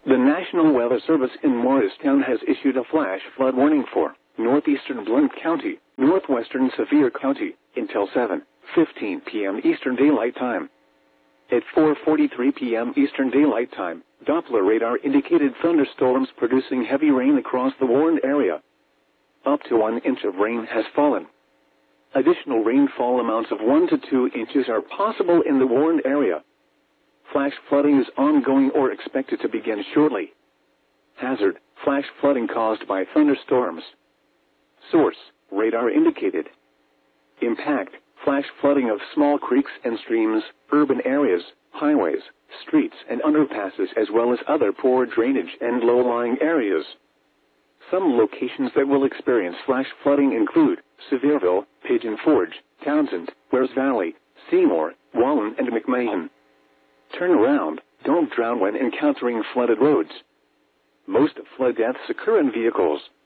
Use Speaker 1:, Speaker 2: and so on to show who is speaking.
Speaker 1: The National Weather Service in Morristown has issued a flash flood warning for northeastern Blount County, northwestern Sevier County, until 7:15 p.m. Eastern Daylight Time. At 4:43 p.m. Eastern Daylight Time, Doppler radar indicated thunderstorms producing heavy rain across the warned area. Up to 1 inch of rain has fallen. Additional rainfall amounts of 1 to 2 inches are possible in the warned area. Flash flooding is ongoing or expected to begin shortly. Hazard: flash flooding caused by thunderstorms. Source: radar indicated. Impact: flash flooding of small creeks and streams, urban areas, highways, streets and underpasses, as well as other poor drainage and low-lying areas. Some locations that will experience flash flooding include Sevierville, Pigeon Forge, Townsend, Wares Valley, Seymour, Wallen and McMahon. Turn around, don't drown when encountering flooded roads. Most flood deaths occur in vehicles.